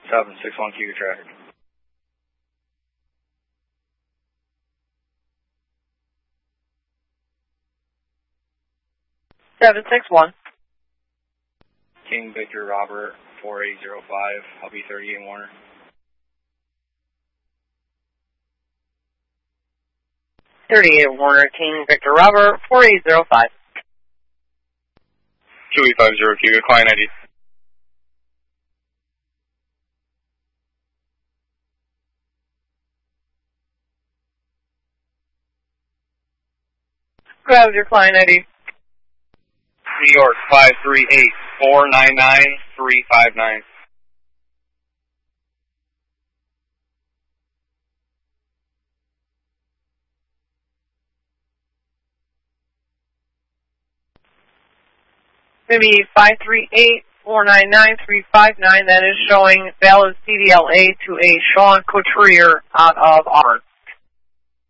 761 Cougar traffic. Seven 6-1. King Victor Robert 4805. I'll be 38 Warner. Warner, King Victor Robert 4805. 2850 Cougar, client ID. Grab your client ID. New York 538-499-359. Maybe 538-499-359. That is showing valid CDLA to a Sean Couturier out of Auburn.